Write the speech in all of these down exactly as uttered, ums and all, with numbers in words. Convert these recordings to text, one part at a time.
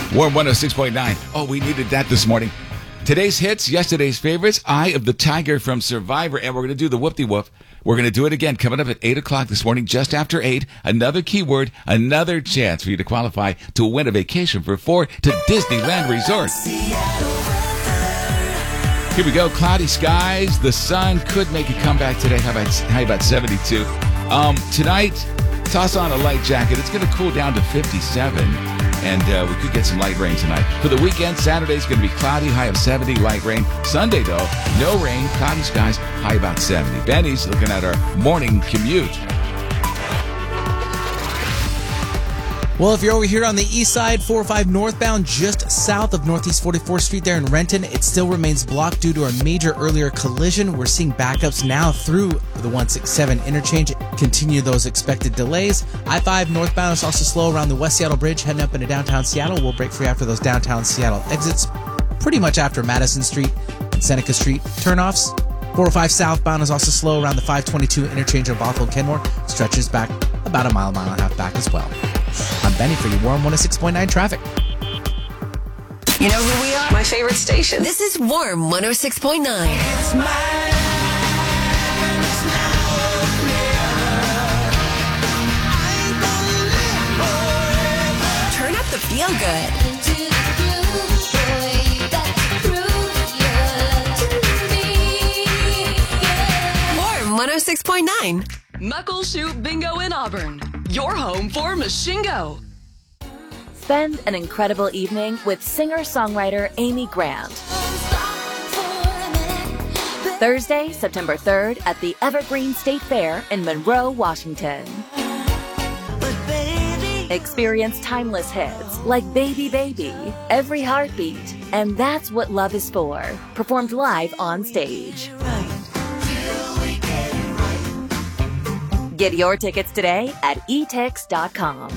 Warm one oh six point nine. Oh, we needed that this morning. Today's hits, yesterday's favorites, Eye of the Tiger from Survivor, and we're going to do the whoop-de-whoop. We're going to do it again coming up at eight o'clock this morning, just after eight. Another keyword, another chance for you to qualify to win a vacation for four to Disneyland Resort. Here we go, cloudy skies. The sun could make a comeback today. How about, how about seventy-two? Um, tonight, toss on a light jacket. It's going to cool down to fifty-seven. And uh, we could get some light rain tonight. For the weekend, Saturday's going to be cloudy, high of seventy, light rain. Sunday, though, no rain, cloudy skies, high about seventy. Benny's looking at our morning commute. Well, if you're over here on the east side, four oh five northbound, just south of Northeast forty-fourth Street there in Renton, it still remains blocked due to a major earlier collision. We're seeing backups now through the one sixty-seven interchange. Continue those expected delays. I five northbound is also slow around the West Seattle Bridge, heading up into downtown Seattle. We'll break free after those downtown Seattle exits, pretty much after Madison Street and Seneca Street turnoffs. four oh five southbound is also slow around the five twenty-two interchange of Bothell and Kenmore. Stretches back about a mile, mile and a half back as well. I'm Benny for your Warm one oh six point nine traffic. You know who we are? My favorite station. This is Warm one oh six point nine. It's mine. It's now. Turn up the feel good. Warm one oh six point nine. Muckleshoot Bingo in Auburn. Your home for Machingo. Spend an incredible evening with singer-songwriter Amy Grant. Thursday, September third at the Evergreen State Fair in Monroe, Washington. Experience timeless hits like Baby Baby, Every Heartbeat, and That's What Love Is For, performed live on stage. Get your tickets today at e tix dot com.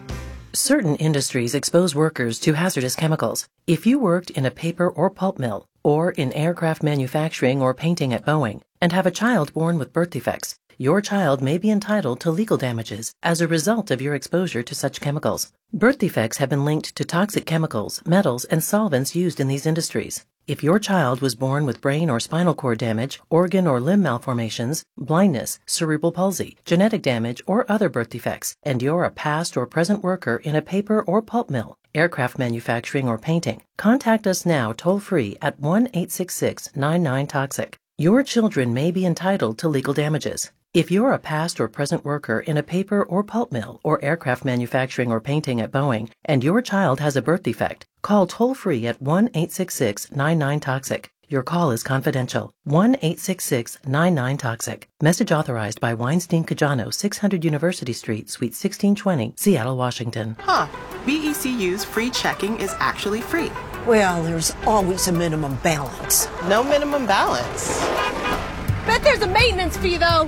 Certain industries expose workers to hazardous chemicals. If you worked in a paper or pulp mill, or in aircraft manufacturing or painting at Boeing, and have a child born with birth defects, your child may be entitled to legal damages as a result of your exposure to such chemicals. Birth defects have been linked to toxic chemicals, metals, and solvents used in these industries. If your child was born with brain or spinal cord damage, organ or limb malformations, blindness, cerebral palsy, genetic damage, or other birth defects, and you're a past or present worker in a paper or pulp mill, aircraft manufacturing, or painting, contact us now toll-free at one eight six six, nine nine, toxic. Your children may be entitled to legal damages. If you're a past or present worker in a paper or pulp mill or aircraft manufacturing or painting at Boeing, and your child has a birth defect, call toll-free at one eight six six, nine nine, toxic. Your call is confidential. one eight six six, nine nine, toxic. Message authorized by Weinstein Cajano, six hundred University Street, Suite sixteen twenty, Seattle, Washington. Huh. B E C U's free checking is actually free. Well, there's always a minimum balance. No minimum balance. Bet there's a maintenance fee, though.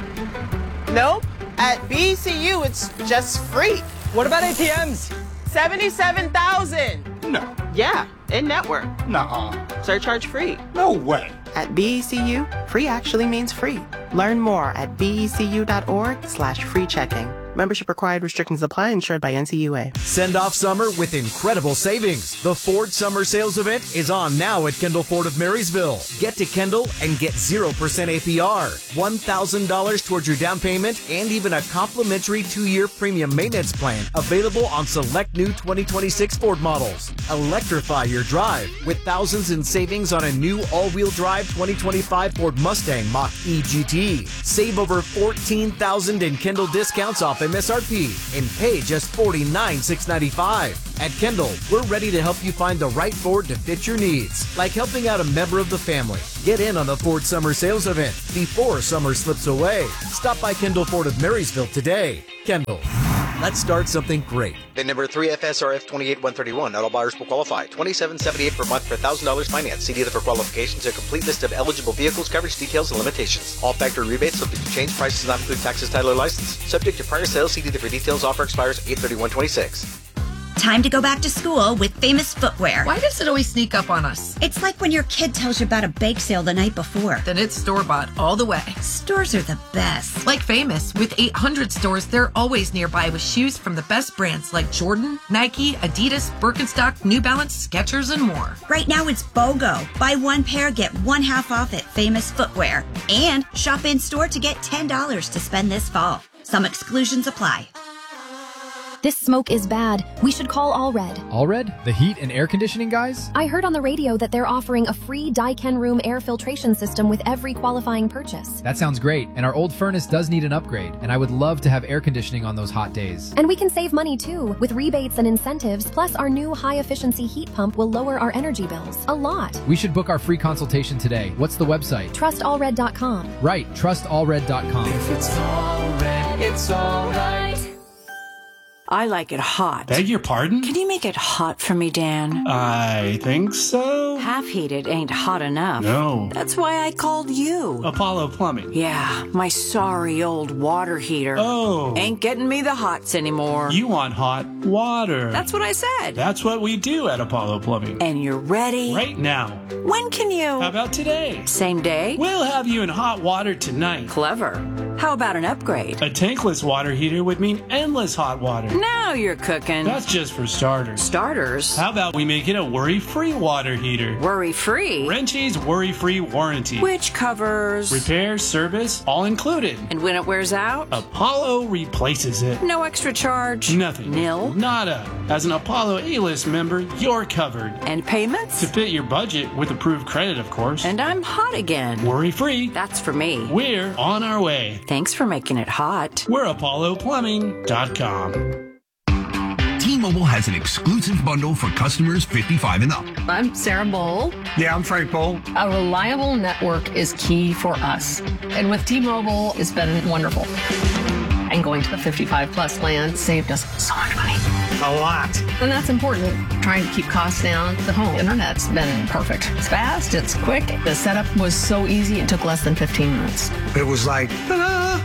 Nope. At B E C U, it's just free. What about A T Ms? seventy-seven thousand. No. Yeah, in-network. Nuh-uh. Surcharge free. No way. At B E C U, free actually means free. Learn more at becu.org slash free checking. Membership required, restrictions apply, insured by N C U A. Send off summer with incredible savings. The Ford Summer Sales Event is on now at Kendall Ford of Marysville. Get to Kendall and get zero percent A P R, one thousand dollars towards your down payment, and even a complimentary two-year premium maintenance plan available on select new twenty twenty-six Ford models. Electrify your drive with thousands in savings on a new all-wheel drive twenty twenty-five Ford Mustang Mach-E G T. Save over fourteen thousand dollars in Kendall discounts off M S R P and pay just forty-nine thousand six hundred ninety-five dollars. At Kendall, we're ready to help you find the right Ford to fit your needs, like helping out a member of the family. Get in on the Ford Summer Sales Event before summer slips away. Stop by Kendall Ford of Marysville today. Kendall, let's start something great. VIN number three F S R F two eight one three one. Not all buyers will qualify. twenty-seven seventy-eight per month for one thousand dollars finance. See dealer for qualifications. A complete list of eligible vehicles, coverage details, and limitations. All factory rebates subject to change. Prices do not include taxes, title, or license. Subject to prior sales. See dealer for details. Offer expires eight thirty-one twenty-six. Time to go back to school with Famous Footwear. Why does it always sneak up on us? It's like when your kid tells you about a bake sale the night before. Then it's store-bought all the way. Stores are the best. Like Famous, with eight hundred stores, they're always nearby with shoes from the best brands like Jordan, Nike, Adidas, Birkenstock, New Balance, Skechers, and more. Right now it's BOGO. Buy one pair, get one half off at Famous Footwear. And shop in-store to get ten dollars to spend this fall. Some exclusions apply. This smoke is bad. We should call Allred. Allred? The heat and air conditioning guys? I heard on the radio that they're offering a free Daikin room air filtration system with every qualifying purchase. That sounds great, and our old furnace does need an upgrade, and I would love to have air conditioning on those hot days. And we can save money too, with rebates and incentives, plus our new high-efficiency heat pump will lower our energy bills. A lot. We should book our free consultation today. What's the website? trust allred dot com. Right, trust allred dot com. If it's Allred, it's alright. I like it hot. Beg your pardon? Can you make it hot for me, Dan? I think so. Half heated ain't hot enough. No. That's why I called you. Apollo Plumbing. Yeah, my sorry old water heater. Oh. Ain't getting me the hots anymore. You want hot water. That's what I said. That's what we do at Apollo Plumbing. And you're ready? Right now. When can you? How about today? Same day? We'll have you in hot water tonight. Clever. How about an upgrade? A tankless water heater would mean endless hot water. Now you're cooking. That's just for starters. Starters? How about we make it a worry-free water heater? Worry-free? Wrenchie's worry-free warranty. Which covers? Repair, service, all included. And when it wears out? Apollo replaces it. No extra charge? Nothing. Nil? Nada. As an Apollo A-List member, you're covered. And payments? To fit your budget with approved credit, of course. And I'm hot again. Worry-free. That's for me. We're on our way. Thanks for making it hot. We're Apollo Plumbing dot com. T-Mobile has an exclusive bundle for customers fifty-five and up. I'm Sarah Bowl. Yeah, I'm Frank Bowl. A reliable network is key for us. And with T-Mobile, it's been wonderful. And going to the fifty-five plus plan saved us so much money. A lot. And that's important. Trying to keep costs down. The home internet's been perfect. It's fast, it's quick. The setup was so easy, it took less than fifteen minutes. It was like, ta-da!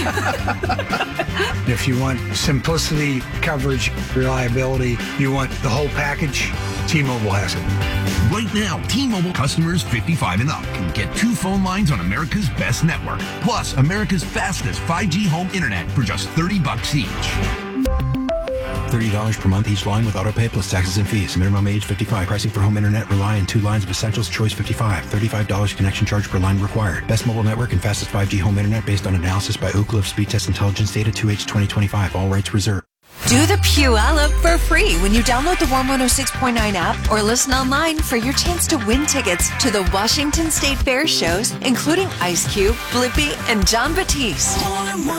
If you want simplicity, coverage, reliability, you want the whole package, T-Mobile has it. Right now, T-Mobile customers fifty-five and up can get two phone lines on America's best network, plus America's fastest five G home internet for just thirty bucks each. thirty dollars per month each line with autopay plus taxes and fees. Minimum age fifty-five. Pricing for home internet rely on two lines of Essentials Choice fifty-five. thirty-five dollars connection charge per line required. Best mobile network and fastest five G home internet based on analysis by Oak Cliff Speed Test Intelligence Data two H twenty twenty-five. All rights reserved. Do the Puyallup for free when you download the Warm one oh six point nine app or listen online for your chance to win tickets to the Washington State Fair shows, including Ice Cube, Blippi, and John Batiste.